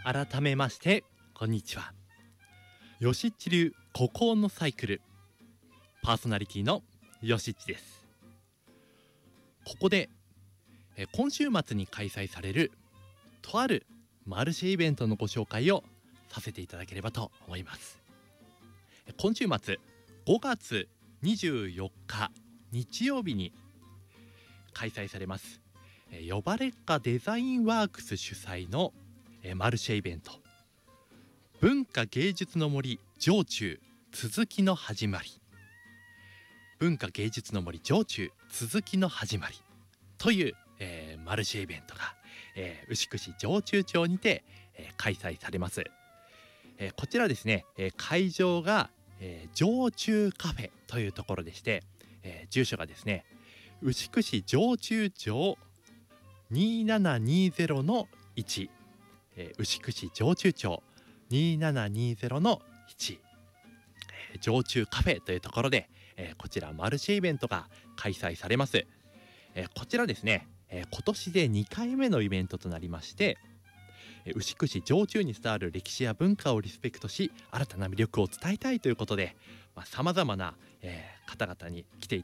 改めましてこんにちは。よしっち流孤高のサイクルパーソナリティのよしっちです。ここで今週末に開催されるとあるマルシェイベントのご紹介をさせていただければと思います。今週末5月24日日曜日に開催されます呼ばれっかデザインワークス主催のマルシェイベント、文化芸術の森常駐続きの始まり、文化芸術の森常駐続きの始まりという、マルシェイベントが、牛久市常駐町にて、開催されます。こちらですね、会場が、常駐カフェというところでして、住所がですね牛久市常駐町2720の1、牛久市常駐町2720の1、常駐カフェというところで、こちらマルシェイベントが開催されます。こちらですね、今年で2回目のイベントとなりまして、牛久市常駐に伝わる歴史や文化をリスペクトし新たな魅力を伝えたいということで、さまざまな、方々に来てい